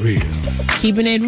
real. Keeping it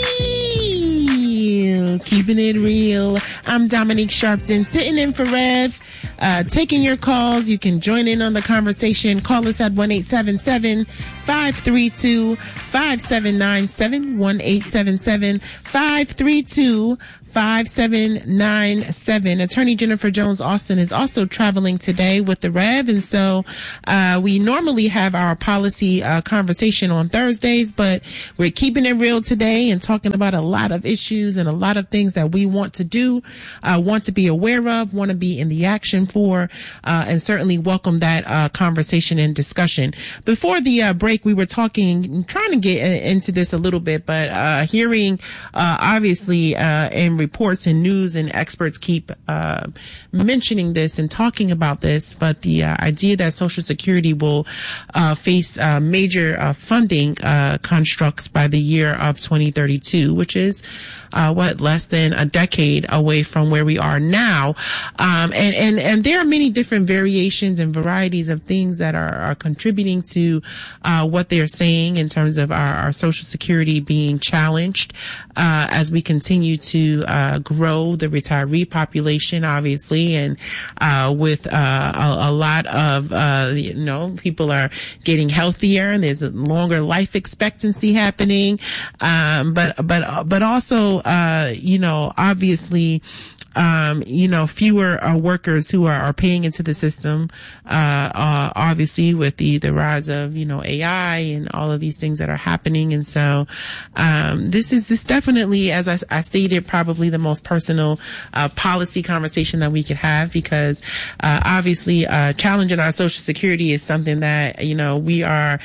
real. Keeping it real. I'm Dominique Sharpton, sitting in for Rev, taking your calls. You can join in on the conversation. Call us at 1-877-532-5797, 1-877-532-5797. Attorney Jennifer Jones Austin is also traveling today with the Rev, and so we normally have our policy conversation on Thursdays, but we're keeping it real today and talking about a lot of issues and a lot of things that we want to do, want to be aware of, want to be in the action for, and certainly welcome that conversation and discussion. Before the break, we were trying to get into this a little bit, but hearing obviously in reports and news and experts keep mentioning this and talking about this, but the idea that Social Security will face major funding constructs by the year of 2032, which is less than a decade away from where we are now, and there are many different variations and varieties of things that are contributing to what they're saying in terms of our Social Security being challenged as we continue to grow the retiree population, obviously, and with a lot of people are getting healthier and there's a longer life expectancy happening, but also obviously fewer workers who are paying into the system, obviously with the rise of, AI and all of these things that are happening. And so, this definitely, as I stated, probably the most personal, policy conversation that we could have, because, obviously, challenging our Social Security is something that, we are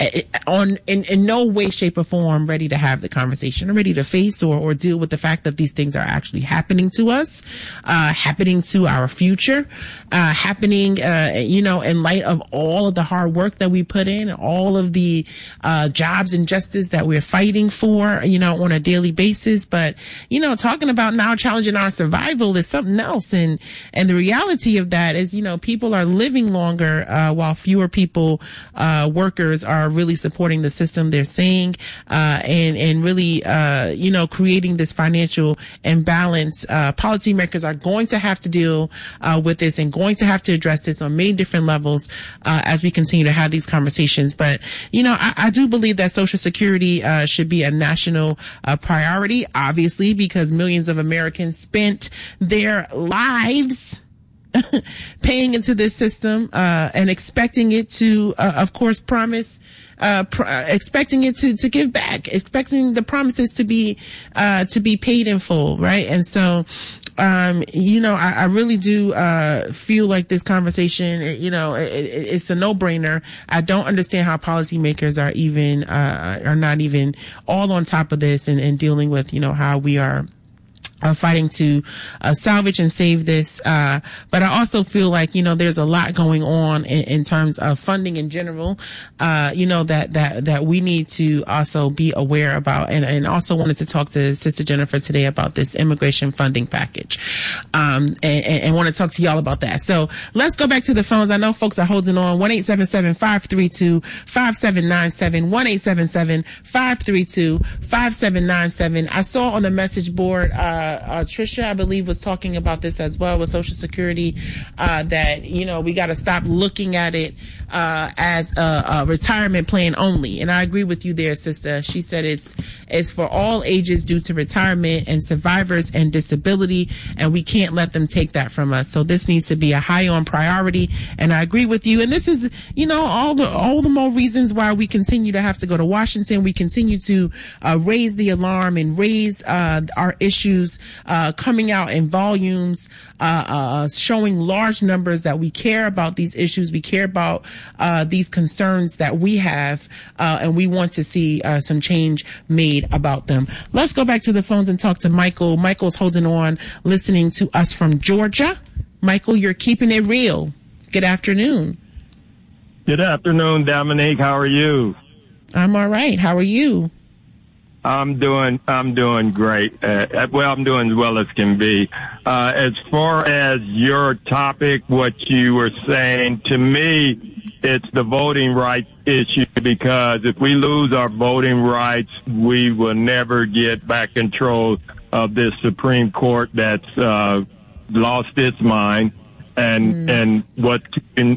in no way, shape or form ready to have the conversation or ready to face or deal with the fact that these things are actually happening to us, happening to our future, happening, in light of all of the hard work that we put in, all of the jobs and justice that we're fighting for, on a daily basis. But, talking about now challenging our survival is something else. And the reality of that is, people are living longer, while fewer people, workers are really supporting the system they're saying, and really, creating this financial imbalance. Policymakers are going to have to deal, with this and going to have to address this on many different levels, as we continue to have these conversations. But, I do believe that Social Security, should be a national, priority, obviously, because millions of Americans spent their lives paying into this system, and expecting it to, of course, promise, expecting it to give back, expecting the promises to be paid in full, right? And so, I really do, feel like this conversation, it's a no-brainer. I don't understand how policymakers are not even all on top of this and dealing with, how we are fighting to salvage and save this. But I also feel like, there's a lot going on in terms of funding in general, that we need to also be aware about. And also wanted to talk to Sister Jennifer today about this immigration funding package, and want to talk to y'all about that. So let's go back to the phones. I know folks are holding on. 1-877-532-5797, 1-877-532-5797. I saw on the message board, Trisha, I believe, was talking about this as well with Social Security, that, we got to stop looking at it, as a retirement plan only. And I agree with you there, sister. She said it's for all ages due to retirement and survivors and disability, and we can't let them take that from us. So this needs to be a high on priority. And I agree with you. And this is, all the more reasons why we continue to have to go to Washington. We continue to raise the alarm and raise our issues, coming out in volumes, showing large numbers that we care about these issues. We care about these concerns that we have, and we want to see some change made about them. Let's go back to the phones and talk to Michael. Michael's holding on, listening to us from Georgia. Michael, you're keeping it real. Good afternoon. Good afternoon, Dominique. How are you? I'm all right. How are you? I'm doing great. I'm doing as well as can be. As far as your topic, what you were saying to me, it's the voting rights issue, because if we lose our voting rights, we will never get back control of this Supreme Court that's lost its mind and what's keeping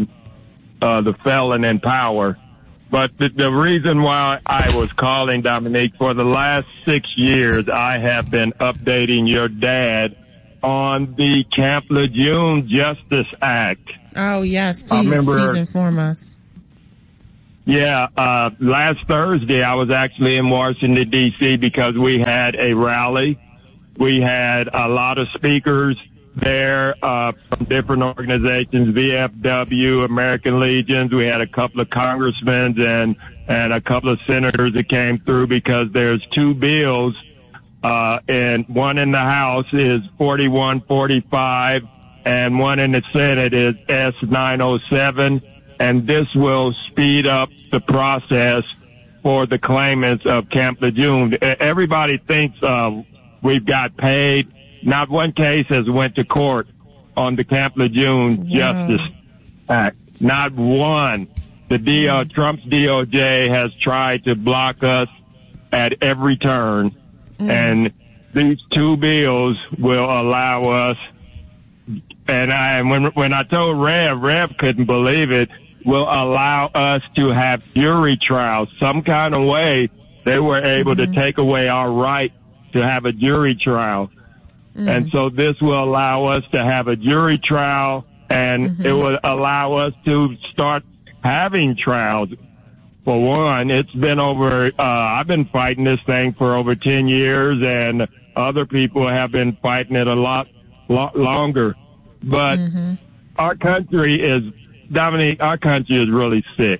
the felon in power. But the reason why I was calling, Dominique, for the last 6 years, I have been updating your dad on the Camp Lejeune Justice Act. Oh, yes. Please inform us. Yeah. Last Thursday, I was actually in Washington, D.C. because we had a rally. We had a lot of speakers there from different organizations, VFW, American Legions. We had a couple of congressmen and a couple of senators that came through, because there's two bills, and one in the House is 4145, and one in the Senate is S907, and this will speed up the process for the claimants of Camp Lejeune. Everybody thinks we've got paid. Not one case has went to court on the Camp Lejeune Justice Act. Not one. Trump's DOJ has tried to block us at every turn, and these two bills will allow us. And when I told Rev couldn't believe it, will allow us to have jury trials. Some kind of way they were able to take away our right to have a jury trial. And so this will allow us to have a jury trial, and it will allow us to start having trials. For one, it's been I've been fighting this thing for over 10 years, and other people have been fighting it a lot longer. But our country is, Dominique, our country is really sick.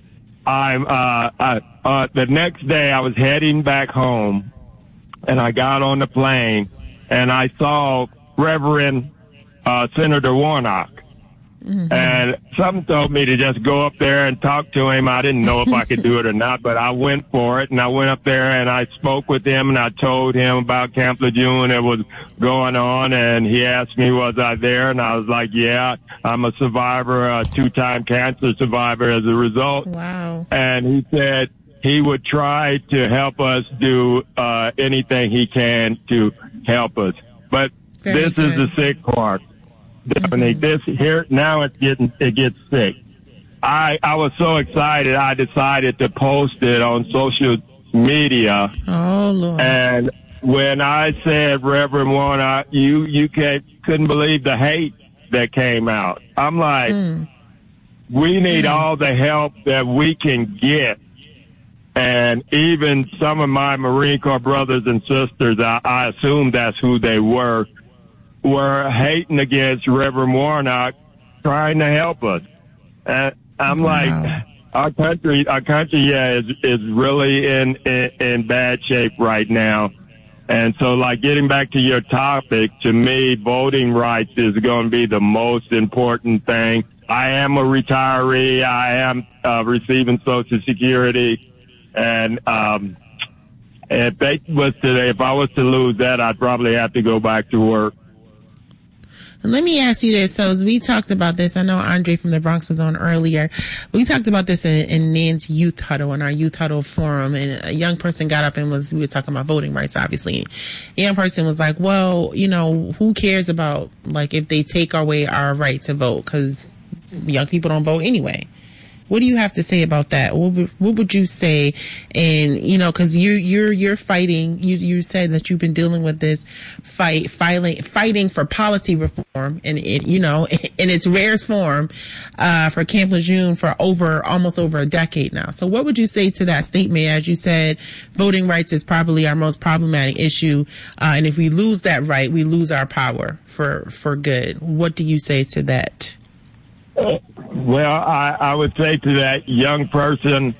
The next day I was heading back home, and I got on the plane, and I saw Reverend Senator Warnock. And something told me to just go up there and talk to him. I didn't know if I could do it or not, but I went for it. And I went up there and I spoke with him, and I told him about Camp Lejeune that was going on. And he asked me, was I there? And I was like, yeah, I'm a survivor, a 2-time cancer survivor as a result. Wow. And he said he would try to help us do anything he can to help us. But this is the sick part. Dominique, this here now it gets sick. I was so excited I decided to post it on social media. Oh Lord. And when I said Reverend Warnock, you couldn't believe the hate that came out. I'm like, we need all the help that we can get. And even some of my Marine Corps brothers and sisters, I assume that's who they were hating against Reverend Warnock, trying to help us. And I'm like, our country, is really in bad shape right now. And so, like, getting back to your topic, to me, voting rights is going to be the most important thing. I am a retiree. I am receiving Social Security, and if I was to lose that, I'd probably have to go back to work. Let me ask you this. So as we talked about this, I know Andre from the Bronx was on earlier. We talked about this in Nan's Youth Huddle, in our Youth Huddle forum, and a young person got up and we were talking about voting rights, obviously. A young person was like, well, who cares about, like, if they take away our right to vote? Because young people don't vote anyway. What do you have to say about that? What would you say? And, cause you're fighting, you said that you've been dealing with this fighting for policy reform and in its rarest form, for Camp Lejeune for almost over a decade now. So what would you say to that statement? As you said, voting rights is probably our most problematic issue. And if we lose that right, we lose our power for good. What do you say to that? Well, I would say to that young person,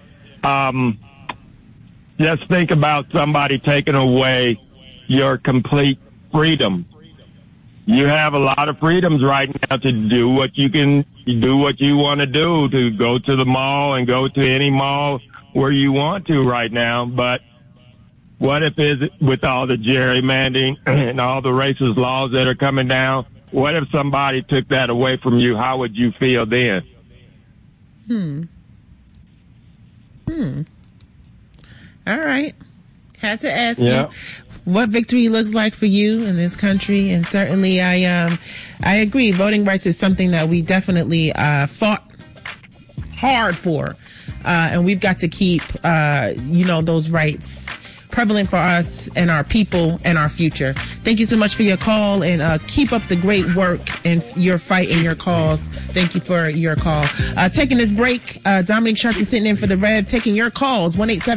just think about somebody taking away your complete freedom. You have a lot of freedoms right now to do what you want to do, to go to the mall and go to any mall where you want to right now. But what if with all the gerrymandering and all the racist laws that are coming down, what if somebody took that away from you? How would you feel then? All right. Had to ask you what victory looks like for you in this country. And certainly I agree. Voting rights is something that we definitely fought hard for. And we've got to keep, those rights prevalent for us and our people and our future. Thank you so much for your call, and keep up the great work and your fight and your cause. Thank you for your call. Taking this break, Dominic Sharkey sitting in for the Rev, taking your calls,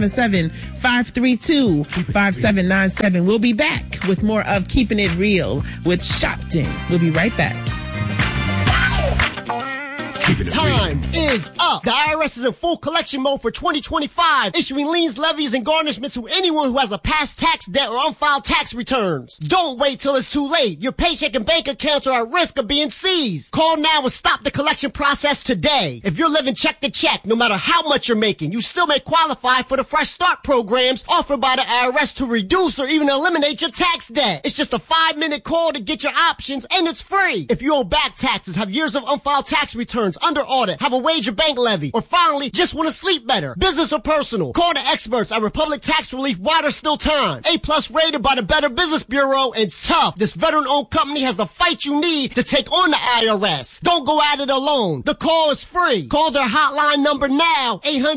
1-877-532-5797. We'll be back with more of Keeping It Real with Sharpton. We'll be right back. Time is up. The IRS is in full collection mode for 2025, issuing liens, levies, and garnishments to anyone who has a past tax debt or unfiled tax returns. Don't wait till it's too late. Your paycheck and bank accounts are at risk of being seized. Call now and stop the collection process today. If you're living check to check, no matter how much you're making, you still may qualify for the Fresh Start programs offered by the IRS to reduce or even eliminate your tax debt. It's just a 5-minute call to get your options, and it's free. If you owe back taxes, have years of unfiled tax returns, under audit, have a wage or bank levy, or finally just want to sleep better, business or personal, call the experts at Republic Tax Relief while there's still time. A+ rated by the Better Business Bureau, and tough. This veteran-owned company has the fight you need to take on the IRS. Don't go at it alone. The call is free. Call their hotline number now,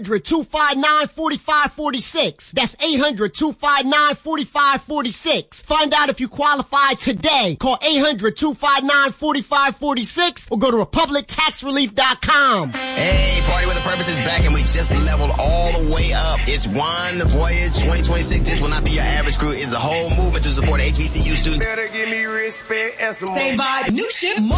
800-259-4546. That's 800-259-4546. Find out if you qualify today. Call 800-259-4546 or go to republictaxrelief.com. Hey, Party with a Purpose is back, and we just leveled all the way up. It's One Voyage 2026. This will not be your average crew. It's a whole movement to support HBCU students. Better give me respect and some Same vibe, new ship.